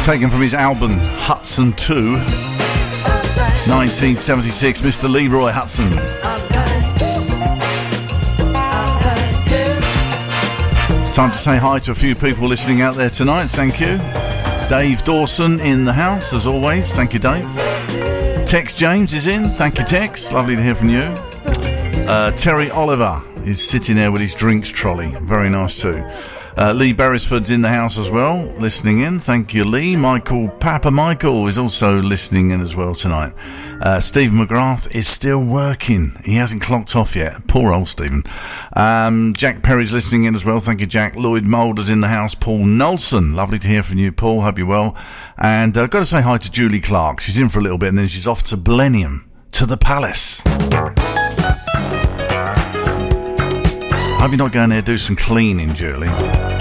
Taken from his album Hudson 2, 1976, Mr. Leroy Hudson. Time to say hi to a few people listening out there tonight. Thank you. Dave Dawson in the house, as always. Thank you, Dave. Tex James is in. Thank you, Tex. Lovely to hear from you. Terry Oliver is sitting there with his drinks trolley. Very nice too. Lee Beresford's in the house as well, listening in. Thank you, Lee. Papa Michael is also listening in as well tonight. Stephen McGrath is still working. He hasn't clocked off yet. Poor old Stephen. Jack Perry's listening in as well. Thank you, Jack. Lloyd Moulder's in the house. Paul Nolson. Lovely to hear from you, Paul. Hope you're well. And got to say hi to Julie Clark. She's in for a little bit and then she's off to Blenheim, to the Palace. I hope you're not going there to do some cleaning, Julie.